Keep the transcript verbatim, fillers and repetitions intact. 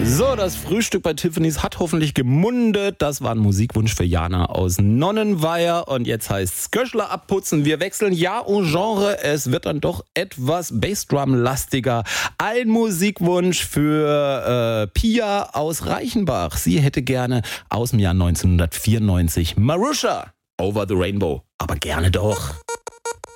So, das Frühstück bei Tiffany's hat hoffentlich gemundet. Das war ein Musikwunsch für Jana aus Nonnenweiher. Und jetzt heißt's Köschler abputzen. Wir wechseln ja au Genre. Es wird dann doch etwas Bassdrum-lastiger. Ein Musikwunsch für äh, Pia aus Reichenbach. Sie hätte gerne aus dem Jahr neunzehnhundertvierundneunzig Marusha, Over the Rainbow. Aber gerne doch.